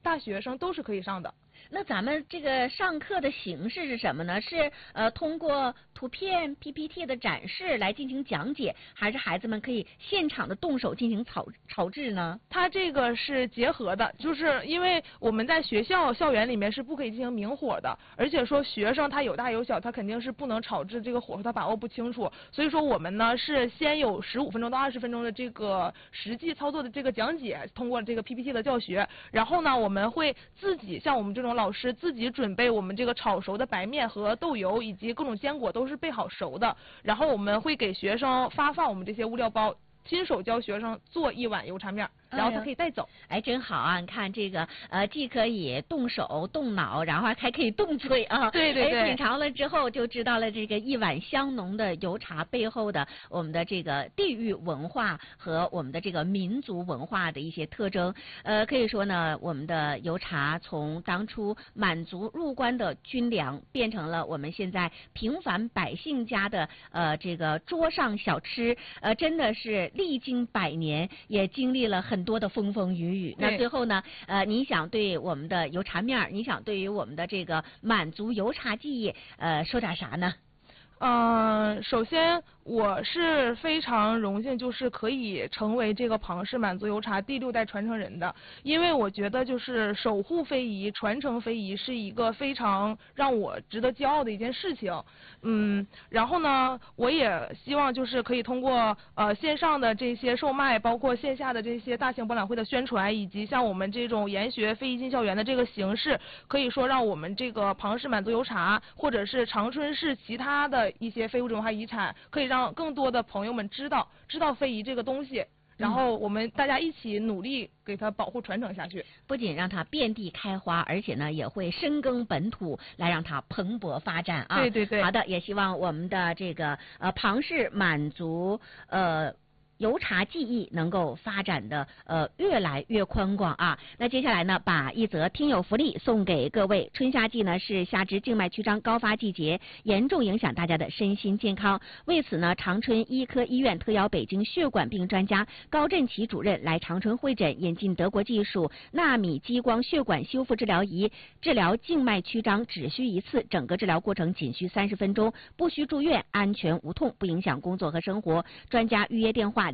大学生都是可以上的。 那咱们这个上课的形式是什么呢？是通过图片 PPT 的展示来进行讲解，还是孩子们可以现场的动手进行草制呢？ 它这个是结合的，就是因为我们在校园里面是不可以进行明火的，而且说学生他有大有小，他肯定是不能炒制这个火候，他把握不清楚，所以说我们呢是先有15分钟到20分钟的这个实际操作的这个讲解，通过这个 PPT 的教学，然后呢我们会自己像我们这种老师自己准备我们这个炒熟的白面和豆油以及各种坚果都是备好熟的，然后我们会给学生发放我们这些物料包，亲手教学生做一碗油茶面，然后他可以带走。 哎，真好啊！你看这个既可以动手动脑，然后还可以动嘴啊。 对对对。 品尝了之后就知道了这个一碗香浓的油茶背后的我们的这个地域文化和我们的这个民族文化的一些特征。可以说呢，我们的油茶从当初满族入关的军粮，变成了我们现在平凡百姓家的这个桌上小吃。真的是历经100年，也经历了很多的风风雨雨。那最后呢，你想对我们的油茶面，你想对于我们的这个满族油茶技艺，说点啥呢？ 首先我是非常荣幸，就是可以成为这个庞氏满族油茶第6代传承人的，因为我觉得就是守护非遗、传承非遗是一个非常让我值得骄傲的一件事情。然后呢，我也希望就是可以通过线上的这些售卖，包括线下的这些大型博览会的宣传，以及像我们这种研学非遗进校园的这个形式，可以说让我们这个庞氏满族油茶，或者是长春市其他的一些非物质文化遗产，可以让更多的朋友们知道非遗这个东西，然后我们大家一起努力给它保护传承下去。 不仅让它遍地开花，而且呢也会深耕本土，来让它蓬勃发展啊。 对对对。 好的，也希望我们的这个庞氏满族油茶技艺能够发展的越来越宽广啊。那接下来呢，把一则听友福利送给各位。春夏季呢是下肢静脉曲张高发季节，严重影响大家的身心健康。为此呢，长春医科医院特邀北京血管病专家高振奇主任来长春会诊，引进德国技术纳米激光血管修复治疗仪，治疗静脉曲张只需1次，整个治疗过程仅需30分钟，不需住院，安全无痛，不影响工作和生活。专家预约电话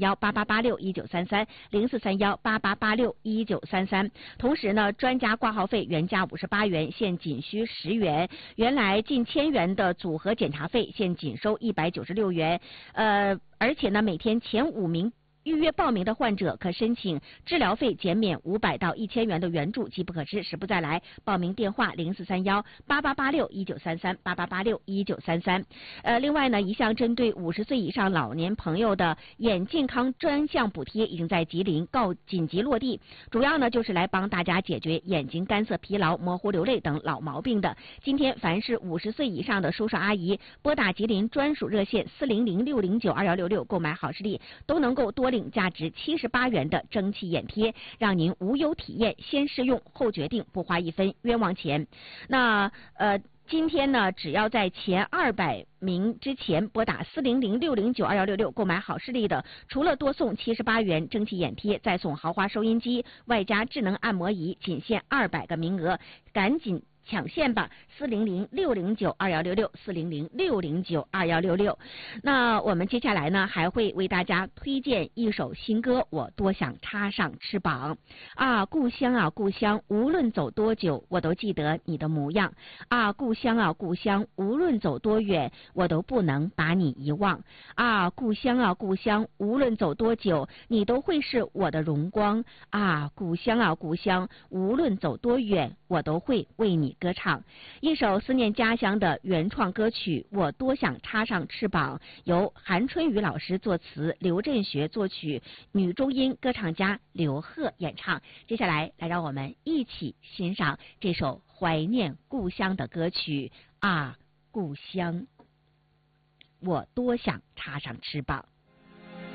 043188619330043188861933。同时呢，专家挂号费原价58元，现仅需10元。原来近1000元的组合检查费，现仅收196元。而且呢，每天前5名预约报名的患者可申请治疗费减免500到1000元的援助，机不可失，时不再来。报名电话04318886193388861933。另外呢，一项针对50岁以上老年朋友的眼健康专项补贴已经在吉林紧急落地，主要呢就是来帮大家解决眼睛干涩、疲劳、模糊、流泪等老毛病的。今天凡是50岁以上的叔叔阿姨，拨打吉林专属热线400-609-2166购买好视力，都能够多领价值78元的蒸汽眼贴，让您无忧体验，先试用后决定，不花1分冤枉钱。那今天呢，只要在前200名之前拨打400-609-2166购买好视力的，除了多送78元蒸汽眼贴，再送豪华收音机，外加智能按摩仪，仅限200个名额，赶紧抢线吧！400-609-2166，400-609-2166。那我们接下来呢，还会为大家推荐一首新歌，我多想插上翅膀。啊，故乡啊，故乡，无论走多久，我都记得你的模样。啊，故乡啊，故乡，无论走多远，我都不能把你遗忘。啊，故乡啊，故乡，无论走多久，你都会是我的荣光。啊，故乡啊，故乡，无论走多远，我都会为你歌唱。一首思念家乡的原创歌曲《我多想插上翅膀》，由韩春雨老师作词，刘振学作曲，女中音歌唱家刘贺演唱。接下来，让我们一起欣赏这首怀念故乡的歌曲啊，故乡，我多想插上翅膀。